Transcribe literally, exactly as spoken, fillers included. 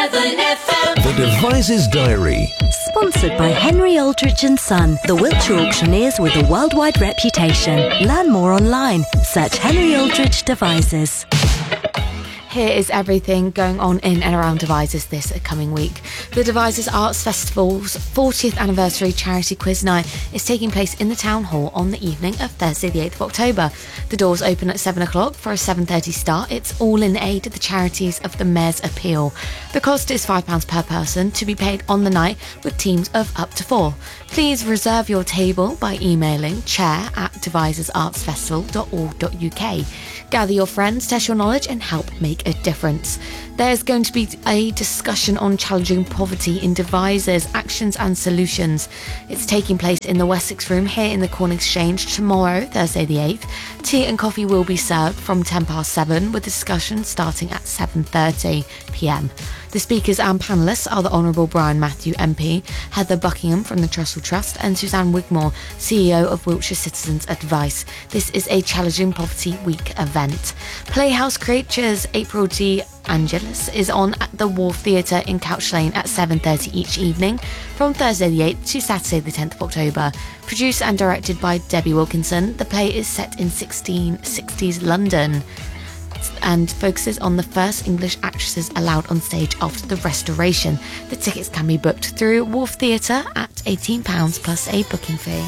seven F M. The Devices Diary. Sponsored by Henry Aldrich and Son, the Wiltshire auctioneers with a worldwide reputation. Learn more online. Search Henry Aldrich Devices. Here is everything going on in and around Devizes this coming week. The Devizes Arts Festival's fortieth anniversary charity quiz night is taking place in the Town Hall on the evening of Thursday the eighth of October. The doors open at seven o'clock for a seven thirty start. It's all in aid of the charities of the Mayor's Appeal. The cost is five pounds per person to be paid on the night with teams of up to four. Please reserve your table by emailing chair at devises arts festival dot org dot U K. Gather your friends, test your knowledge and help make a difference. There's going to be a discussion on challenging poverty in Devizes, actions and solutions. It's taking place in the Wessex Room here in the Corn Exchange tomorrow, Thursday the eighth. Tea and coffee will be served from ten past seven with the discussion starting at seven thirty p m. The speakers and panellists are the Honourable Brian Matthew M P, Heather Buckingham from the Trussell Trust and Suzanne Wigmore, C E O of Wiltshire Citizens Advice. This is a Challenging Poverty Week event. Playhouse Creatures April D. Angelus is on at the Wharf Theatre in Couch Lane at seven thirty each evening from Thursday the eighth to Saturday the tenth of October. Produced and directed by Debbie Wilkinson, the play is set in sixteen sixties London and focuses on the first English actresses allowed on stage after the Restoration. The tickets can be booked through Wharf Theatre at eighteen pounds plus a booking fee.